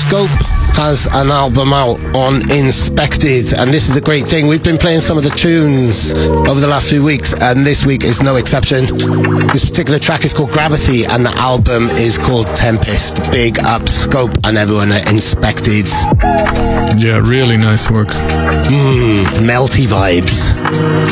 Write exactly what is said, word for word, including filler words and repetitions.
Scope has an album out on Inspected, and this is a great thing. We've been playing some of the tunes over the last few weeks, and this week is no exception. This particular track is called Gravity, and the album is called Tempest. Big up Scope and everyone at Inspected. Yeah, really nice work. Mmm, melty vibes.